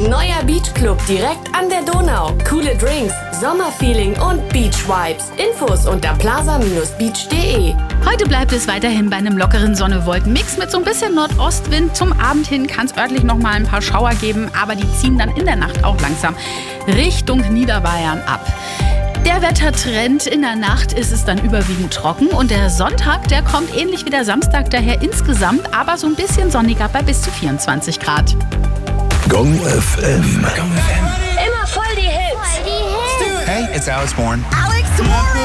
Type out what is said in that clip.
Neuer Beachclub direkt an der Donau. Coole Drinks, Sommerfeeling und Beach-Vibes. Infos unter plaza-beach.de. Heute bleibt es weiterhin bei einem lockeren Sonne-Wolken-Mix mit so ein bisschen Nordostwind. Zum Abend hin kann es örtlich noch mal ein paar Schauer geben, aber die ziehen dann in der Nacht auch langsam Richtung Niederbayern ab. Der Wettertrend: in der Nacht ist es dann überwiegend trocken und der Sonntag, der kommt ähnlich wie der Samstag daher insgesamt, aber so ein bisschen sonniger bei bis zu 24 Grad. Gong FM. Immer voll die Hits. Hey, it's Alice Bourne. Alex Warren.